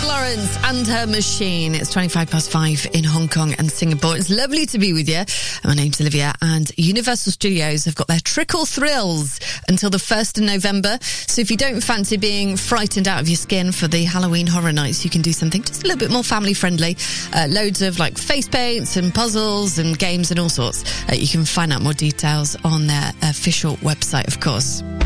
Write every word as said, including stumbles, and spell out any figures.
Lawrence and her machine. It's twenty-five past five in Hong Kong and Singapore. It's lovely to be with you. My name's Olivia, and Universal Studios have got their Trickle Thrills until the first of November. So if you don't fancy being frightened out of your skin for the Halloween Horror Nights, you can do something just a little bit more family friendly. Uh, loads of like face paints and puzzles and games and all sorts. Uh, you can find out more details on their official website, of course.